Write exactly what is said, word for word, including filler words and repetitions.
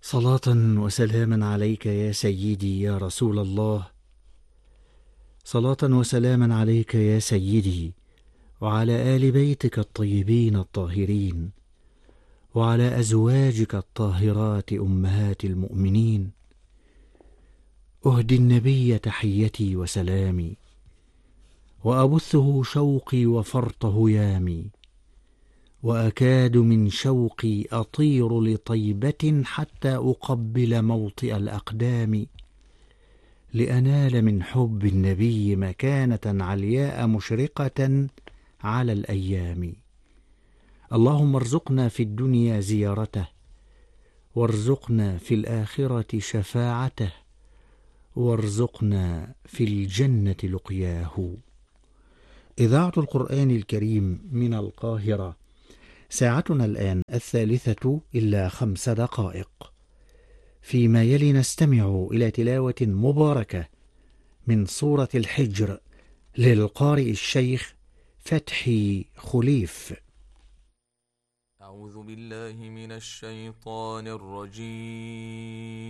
صلاة وسلاما عليك يا سيدي يا رسول الله. صلاة وسلاما عليك يا سيدي وعلى آل بيتك الطيبين الطاهرين وعلى أزواجك الطاهرات أمهات المؤمنين. أهدي النبي تحيتي وسلامي وأبثه شوقي وفرط هيامي، وأكاد من شوقي أطير لطيبة حتى أقبل موطئ الأقدام، لأنال من حب النبي مكانة علياء مشرقة على الأيام. اللهم ارزقنا في الدنيا زيارته، وارزقنا في الآخرة شفاعته، وارزقنا في الجنة لقياه. إذاعة القرآن الكريم من القاهرة، ساعتنا الآن الثالثة إلا خمس دقائق. فيما يلي نستمع إلى تلاوة مباركة من سورة الحجر للقارئ الشيخ فتحي خليف. أعوذ بالله من الشيطان الرجيم.